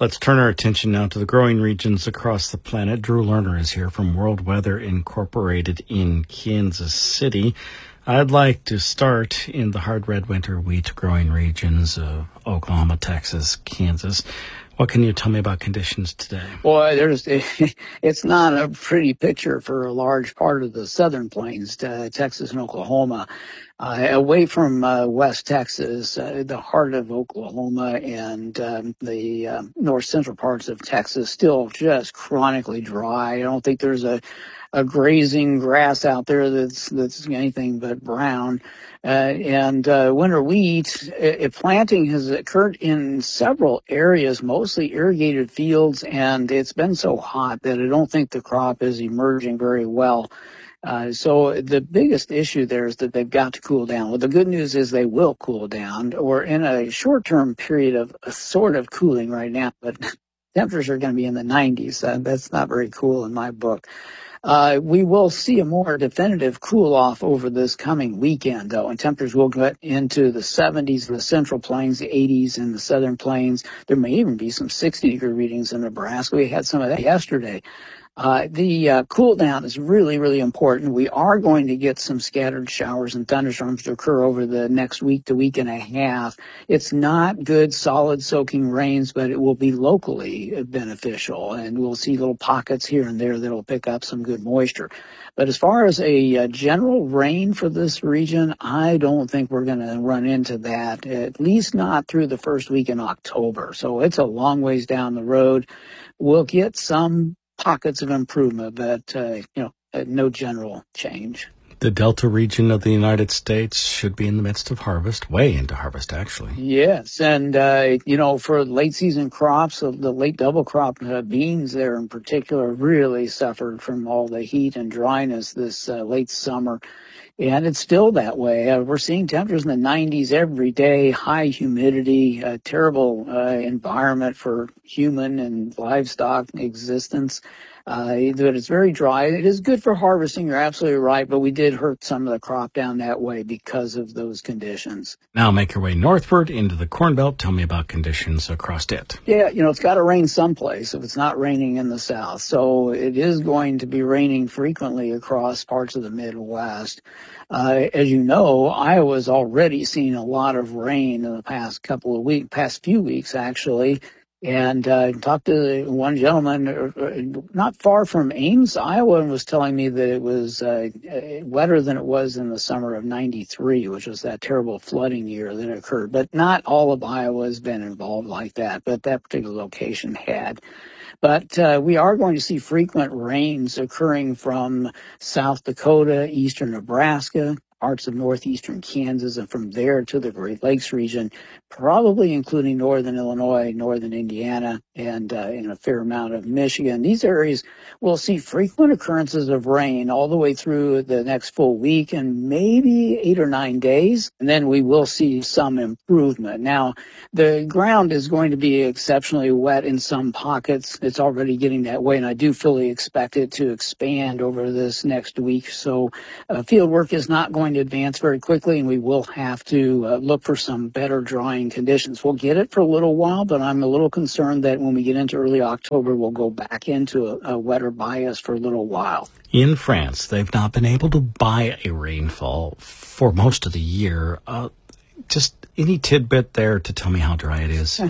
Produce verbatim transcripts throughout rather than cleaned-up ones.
Let's turn our attention now to the growing regions across the planet. Drew Lerner is here from World Weather Incorporated in Kansas City. I'd like to start in the hard red winter wheat growing regions of Oklahoma, Texas, Kansas. What can you tell me about conditions today? Boy, there's it's not a pretty picture for a large part of the southern plains, uh, Texas and Oklahoma. Uh, away from uh, West Texas, uh, the heart of Oklahoma and um, the uh, north central parts of Texas, still just chronically dry. I don't think there's a a grazing grass out there that's that's anything but brown. Uh, and uh, winter wheat uh, planting has occurred in several areas, mostly irrigated fields, and it's been so hot that I don't think the crop is emerging very well. Uh, so the biggest issue there is that they've got to cool down. Well, the good news is they will cool down. We're in a short-term period of a sort of cooling right now, but temperatures are going to be in the nineties. Uh, that's not very cool in my book. Uh, we will see a more definitive cool off over this coming weekend, though, and temperatures will get into the seventies in the central plains, the eighties in the southern plains. There may even be some sixty degree readings in Nebraska. We had some of that yesterday. Uh, the uh, cool down is really, really important. We are going to get some scattered showers and thunderstorms to occur over the next week to week and a half. It's not good, solid soaking rains, but it will be locally beneficial, and we'll see little pockets here and there that'll pick up some good moisture. But as far as a, a general rain for this region, I don't think we're going to run into that, at least not through the first week in October. So it's a long ways down the road. We'll get some pockets of improvement, but uh, you know, uh, no general change. The Delta region of the United States should be in the midst of harvest, way into harvest, actually. Yes, and uh, you know, for late season crops, the, the late double crop uh, beans there in particular really suffered from all the heat and dryness this uh, late summer. And it's still that way. Uh, we're seeing temperatures in the nineties every day, high humidity, a terrible uh, environment for human and livestock existence. Uh, but it's very dry. It is good for harvesting, you're absolutely right, but we did hurt some of the crop down that way because of those conditions. Now make your way northward into the Corn Belt. Tell me about conditions across it. Yeah, you know, it's got to rain someplace if it's not raining in the south. So it is going to be raining frequently across parts of the Midwest. Uh, as you know, Iowa's already seen a lot of rain in the past couple of weeks, past few weeks, actually. And uh, talked to one gentleman uh, not far from Ames, Iowa, and was telling me that it was uh, wetter than it was in the summer of ninety-three, which was that terrible flooding year that occurred. But not all of Iowa has been involved like that, but that particular location had. But uh, we are going to see frequent rains occurring from South Dakota, eastern Nebraska, parts of northeastern Kansas, and from there to the Great Lakes region, probably including northern Illinois, northern Indiana, and, uh, and a fair amount of Michigan. These areas will see frequent occurrences of rain all the way through the next full week and maybe eight or nine days, and then we will see some improvement. Now, the ground is going to be exceptionally wet in some pockets. It's already getting that way, and I do fully expect it to expand over this next week. So uh, field work is not going to advance very quickly, and we will have to uh, look for some better drying conditions. We'll get it for a little while, but I'm a little concerned that when we get into early October, we'll go back into a, a wetter bias for a little while. In France, they've not been able to buy a rainfall for most of the year. Uh, just any tidbit there to tell me how dry it is?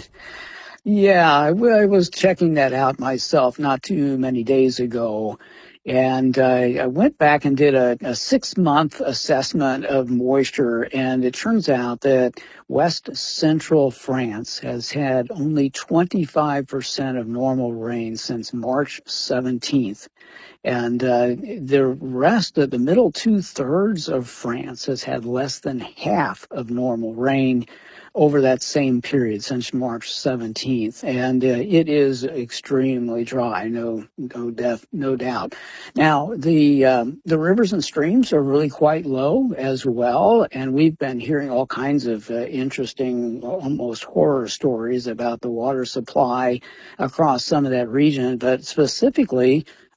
Yeah, I, w- I was checking that out myself not too many days ago. And uh, I went back and did a, a six-month assessment of moisture, and it turns out that west central France has had only twenty-five percent of normal rain since March seventeenth. And uh, the rest of the middle two-thirds of France has had less than half of normal rain over that same period since March seventeenth, and uh, it is extremely dry, no, no, def, no doubt. Now, the um, the rivers and streams are really quite low as well, and we've been hearing all kinds of uh, interesting, almost horror stories about the water supply across some of that region, but specifically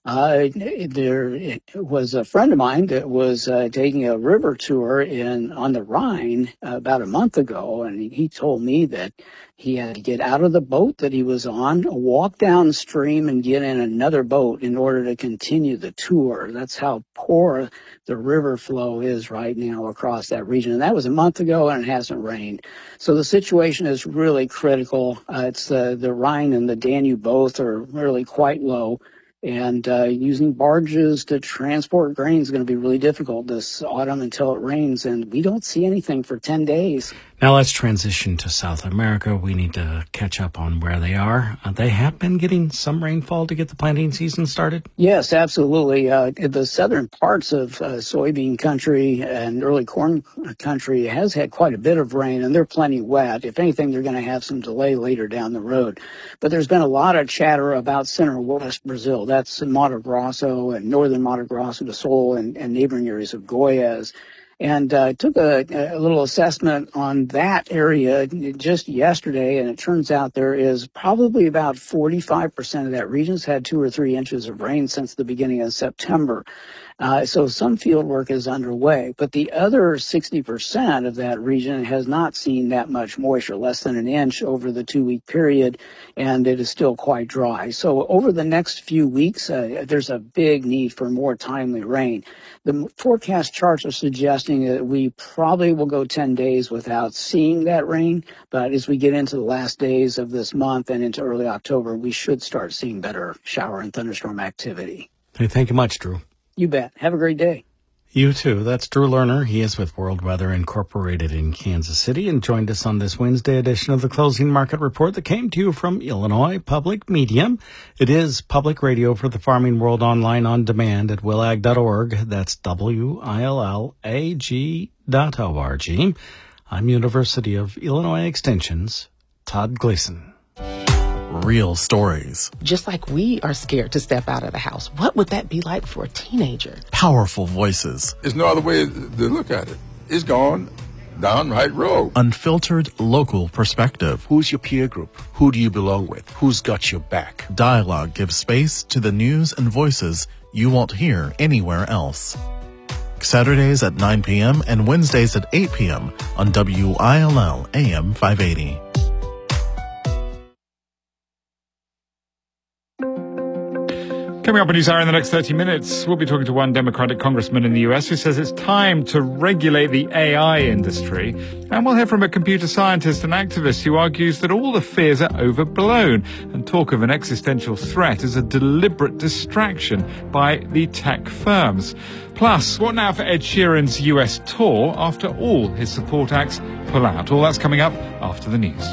Uh, there was a friend of mine that was uh, taking a river tour in on the Rhine uh, about a month ago, and he told me that he had to get out of the boat that he was on, walk downstream, and get in another boat in order to continue the tour. That's how poor the river flow is right now across that region. And that was a month ago, and it hasn't rained. So the situation is really critical. Uh, it's the, the Rhine and the Danube both are really quite low. And uh, using barges to transport grain is going to be really difficult this autumn until it rains, and we don't see anything for ten days. Now let's transition to South America. We need to catch up on where they are. Uh, they have been getting some rainfall to get the planting season started? Yes, absolutely. Uh, the southern parts of uh, soybean country and early corn country has had quite a bit of rain, and they're plenty wet. If anything, they're going to have some delay later down the road. But there's been a lot of chatter about center west Brazil. That's Mato Grosso and northern Mato Grosso do Sul and, and neighboring areas of Goiás. And uh, took a, a little assessment on that area just yesterday, and it turns out there is probably about forty-five percent of that region's had two or three inches of rain since the beginning of September. Uh, so some field work is underway, but the other sixty percent of that region has not seen that much moisture, less than an inch over the two-week period, and it is still quite dry. So over the next few weeks, uh, there's a big need for more timely rain. The forecast charts are suggesting that we probably will go ten days without seeing that rain, but as we get into the last days of this month and into early October, we should start seeing better shower and thunderstorm activity. Hey, thank you much, Drew. You bet. Have a great day. You too. That's Drew Lerner. He is with World Weather Incorporated in Kansas City and joined us on this Wednesday edition of the Closing Market Report that came to you from Illinois Public Media. It is public radio for the farming world online on demand at willag dot org. That's W I L L A G dot O R G. I'm University of Illinois Extension's Todd Gleason. Real stories. Just like we are scared to step out of the house, what would that be like for a teenager? Powerful voices. There's no other way to look at it. It's gone down right road. Unfiltered local perspective. Who's your peer group? Who do you belong with? Who's got your back? Dialogue gives space to the news and voices you won't hear anywhere else. Saturdays at nine p.m. and Wednesdays at eight p.m. on W I L L A M five eighty. Coming up on NewsHour in the next thirty minutes, we'll be talking to one Democratic congressman in the U S who says it's time to regulate the A I industry. And we'll hear from a computer scientist and activist who argues that all the fears are overblown and talk of an existential threat as a deliberate distraction by the tech firms. Plus, what now for Ed Sheeran's U S tour after all his support acts pull out? All that's coming up after the news.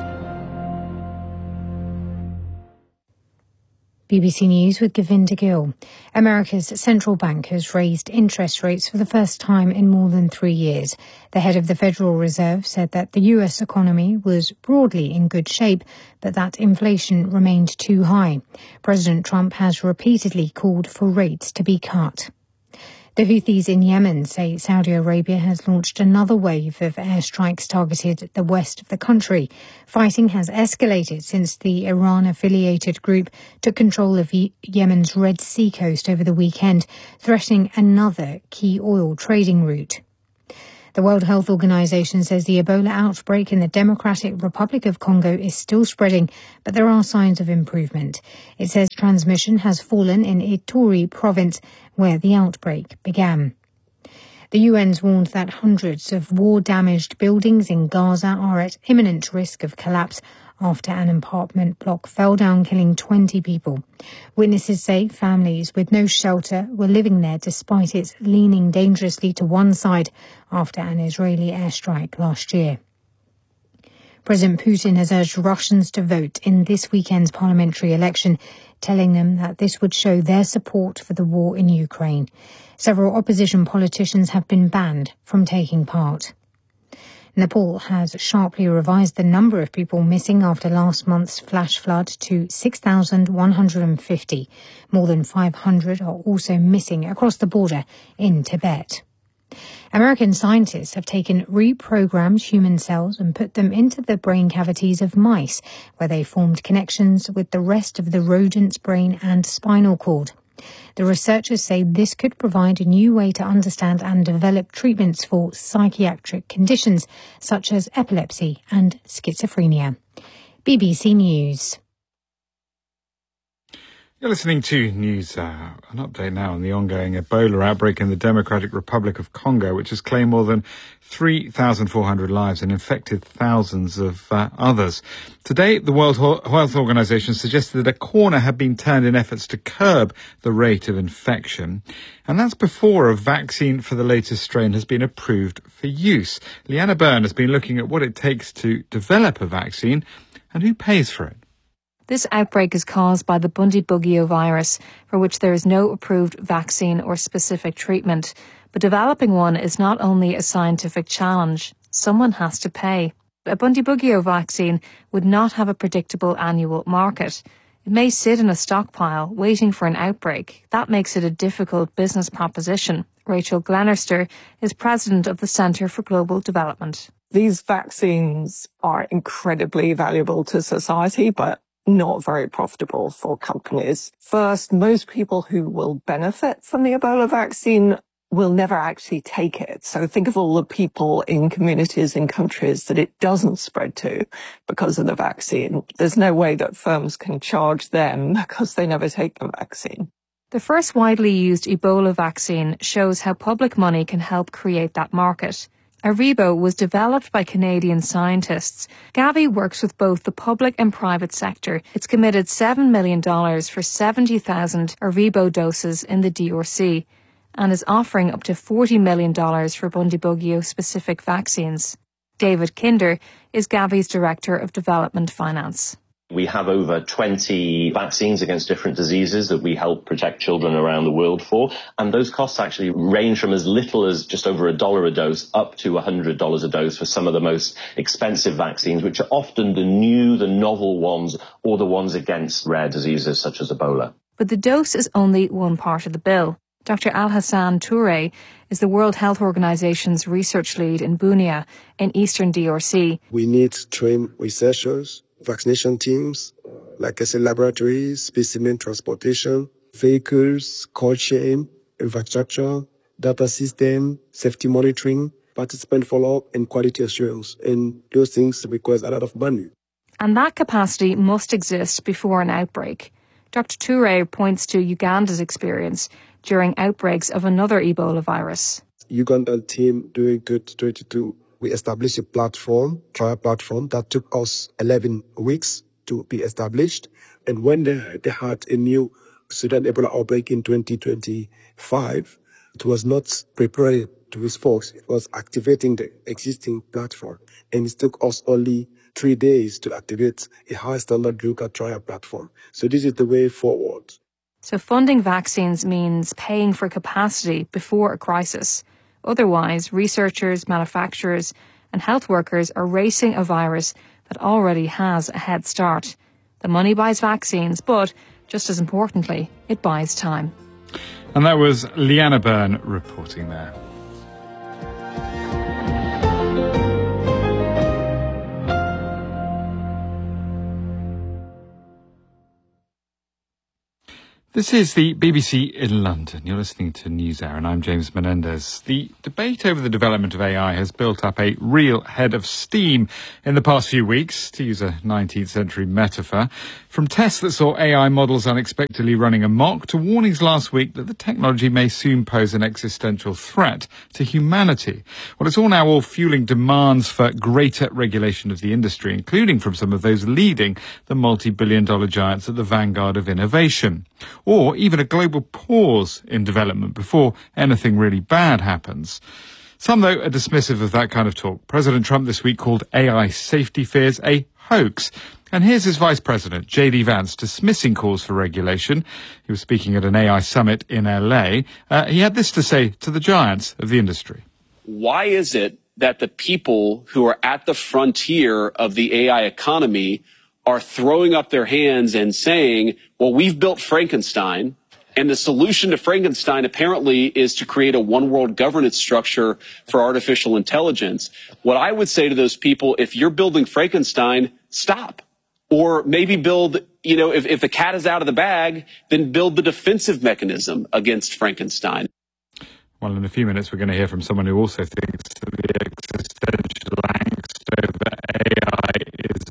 B B C News with Govinda Gill. America's central bank has raised interest rates for the first time in more than three years. The head of the Federal Reserve said that the U S economy was broadly in good shape, but that inflation remained too high. President Trump has repeatedly called for rates to be cut. The Houthis in Yemen say Saudi Arabia has launched another wave of airstrikes targeted at the west of the country. Fighting has escalated since the Iran-affiliated group took control of Yemen's Red Sea coast over the weekend, threatening another key oil trading route. The World Health Organization says the Ebola outbreak in the Democratic Republic of Congo is still spreading, but there are signs of improvement. It says transmission has fallen in Ituri province, where the outbreak began. The U N's warned that hundreds of war-damaged buildings in Gaza are at imminent risk of collapse after an apartment block fell down, killing twenty people. Witnesses say families with no shelter were living there despite its leaning dangerously to one side after an Israeli airstrike last year. President Putin has urged Russians to vote in this weekend's parliamentary election, telling them that this would show their support for the war in Ukraine. Several opposition politicians have been banned from taking part. Nepal has sharply revised the number of people missing after last month's flash flood to six thousand one hundred fifty. More than five hundred are also missing across the border in Tibet. American scientists have taken reprogrammed human cells and put them into the brain cavities of mice, where they formed connections with the rest of the rodent's brain and spinal cord. The researchers say this could provide a new way to understand and develop treatments for psychiatric conditions such as epilepsy and schizophrenia. B B C News. You're listening to News, uh, an update now on the ongoing Ebola outbreak in the Democratic Republic of Congo, which has claimed more than three thousand four hundred lives and infected thousands of uh, others. Today, the World Health Organization suggested that a corner had been turned in efforts to curb the rate of infection. And that's before a vaccine for the latest strain has been approved for use. Leanna Byrne has been looking at what it takes to develop a vaccine and who pays for it. This outbreak is caused by the Bundibugyo virus, for which there is no approved vaccine or specific treatment. But developing one is not only a scientific challenge, someone has to pay. A Bundibugyo vaccine would not have a predictable annual market. It may sit in a stockpile, waiting for an outbreak. That makes it a difficult business proposition. Rachel Glenister is president of the Centre for Global Development. These vaccines are incredibly valuable to society, but not very profitable for companies. First, most people who will benefit from the Ebola vaccine will never actually take it. So think of all the people in communities in countries that it doesn't spread to because of the vaccine. There's no way that firms can charge them because they never take the vaccine. The first widely used Ebola vaccine shows how public money can help create that market. Aribo was developed by Canadian scientists. Gavi works with both the public and private sector. It's committed seven million dollars for seventy thousand Aribo doses in the D R C and is offering up to forty million dollars for Bundibugyo-specific vaccines. David Kinder is Gavi's Director of Development Finance. We have over twenty vaccines against different diseases that we help protect children around the world for. And those costs actually range from as little as just over a dollar a dose up to one hundred dollars a dose for some of the most expensive vaccines, which are often the new, the novel ones, or the ones against rare diseases such as Ebola. But the dose is only one part of the bill. Doctor Alhassan Touré is the World Health Organization's research lead in Bunia in eastern D R C. We need trained researchers, vaccination teams, like I said, laboratories, specimen transportation, vehicles, cold chain, infrastructure, data system, safety monitoring, participant follow-up, and quality assurance. And those things require a lot of money. And that capacity must exist before an outbreak. Doctor Touré points to Uganda's experience during outbreaks of another Ebola virus. Uganda team during twenty twenty-two, we established a platform, trial platform, that took us eleven weeks to be established. And when they, they had a new Sudan Ebola outbreak in twenty twenty-five, it was not prepared to respond. It was activating the existing platform. And it took us only three days to activate a high standard clinical trial platform. So this is the way forward. So funding vaccines means paying for capacity before a crisis. Otherwise, researchers, manufacturers and health workers are racing a virus that already has a head start. The money buys vaccines, but, just as importantly, it buys time. And that was Leanna Byrne reporting there. This is the B B C in London. You're listening to NewsHour, and I'm James Menendez. The debate over the development of A I has built up a real head of steam in the past few weeks, to use a nineteenth century metaphor. From tests that saw A I models unexpectedly running amok to warnings last week that the technology may soon pose an existential threat to humanity. Well, it's all now all fueling demands for greater regulation of the industry, including from some of those leading the multi-billion dollar giants at the vanguard of innovation. Or even a global pause in development before anything really bad happens. Some, though, are dismissive of that kind of talk. President Trump this week called A I safety fears a hoax. And here's his Vice President, J D Vance, dismissing calls for regulation. He was speaking at an A I summit in L A. Uh, he had this to say to the giants of the industry. Why is it that the people who are at the frontier of the A I economy are throwing up their hands and saying, well, we've built Frankenstein, and the solution to Frankenstein apparently is to create a one-world governance structure for artificial intelligence? What I would say to those people, if you're building Frankenstein, stop. Or maybe build, you know, if, if the cat is out of the bag, then build the defensive mechanism against Frankenstein. Well, in a few minutes, we're going to hear from someone who also thinks that the existential angst over A I is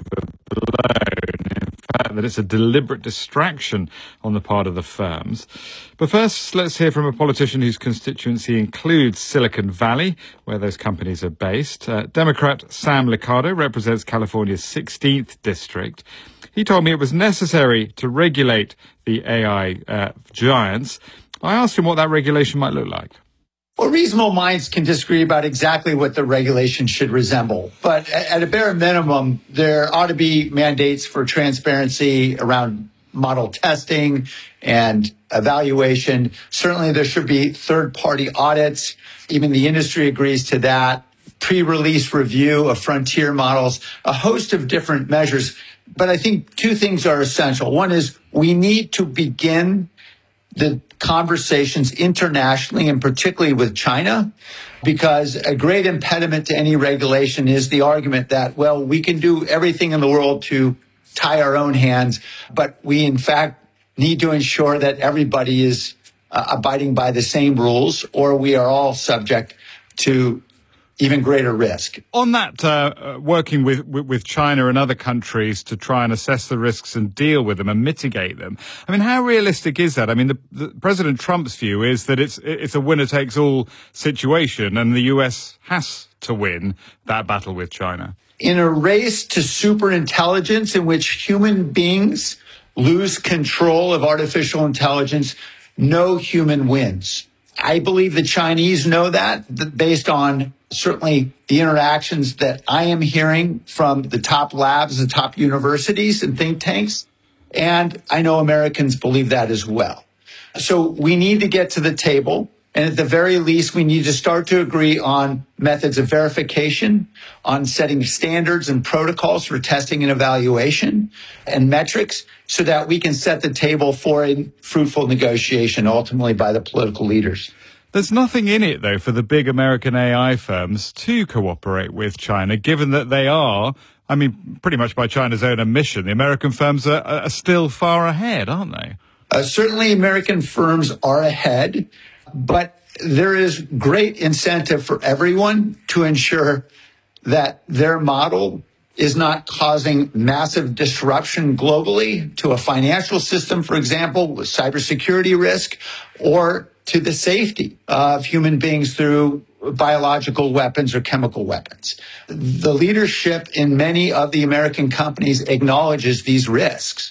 overblown. In fact, that it's a deliberate distraction on the part of the firms. But first, let's hear from a politician whose constituency includes Silicon Valley, where those companies are based. Uh, Democrat Sam Liccardo represents California's sixteenth district. He told me it was necessary to regulate the A I uh, giants. I asked him what that regulation might look like. Well, reasonable minds can disagree about exactly what the regulation should resemble. But at a bare minimum, there ought to be mandates for transparency around model testing and evaluation. Certainly, there should be third-party audits. Even the industry agrees to that. Pre-release review of frontier models, a host of different measures. But I think two things are essential. One is we need to begin the conversations internationally and particularly with China, because a great impediment to any regulation is the argument that, well, we can do everything in the world to tie our own hands, but we in fact need to ensure that everybody is uh, abiding by the same rules, or we are all subject to even greater risk. On that, uh, working with, with, with China and other countries to try and assess the risks and deal with them and mitigate them. I mean, how realistic is that? I mean, the, the President Trump's view is that it's it's a winner-takes-all situation and the U S has to win that battle with China. In a race to superintelligence in which human beings lose control of artificial intelligence, no human wins. I believe the Chinese know that based on certainly the interactions that I am hearing from the top labs, the top universities and think tanks. And I know Americans believe that as well. So we need to get to the table. And at the very least, we need to start to agree on methods of verification, on setting standards and protocols for testing and evaluation and metrics so that we can set the table for a fruitful negotiation ultimately by the political leaders. There's nothing in it, though, for the big American A I firms to cooperate with China, given that they are, I mean, pretty much by China's own admission, the American firms are, are still far ahead, aren't they? Uh, certainly American firms are ahead, but there is great incentive for everyone to ensure that their model is not causing massive disruption globally to a financial system, for example, with cybersecurity risk, or to the safety of human beings through biological weapons or chemical weapons. The leadership in many of the American companies acknowledges these risks.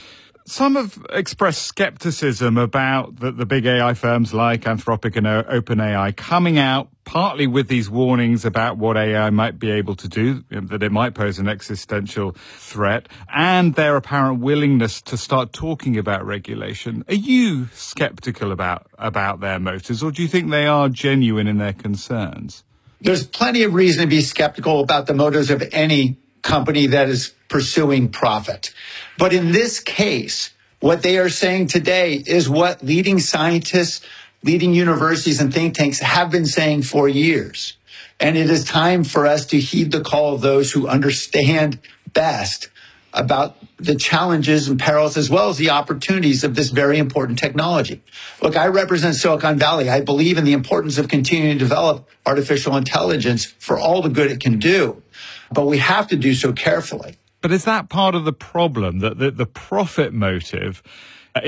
Some have expressed skepticism about the, the big A I firms like Anthropic and OpenAI coming out partly with these warnings about what A I might be able to do, that it might pose an existential threat, and their apparent willingness to start talking about regulation. Are you skeptical about, about their motives, or do you think they are genuine in their concerns? There's plenty of reason to be skeptical about the motives of any company that is pursuing profit. But in this case, what they are saying today is what leading scientists, leading universities and think tanks have been saying for years. And it is time for us to heed the call of those who understand best about the challenges and perils as well as the opportunities of this very important technology. Look, I represent Silicon Valley. I believe in the importance of continuing to develop artificial intelligence for all the good it can do. But we have to do so carefully. But is that part of the problem, that the, the profit motive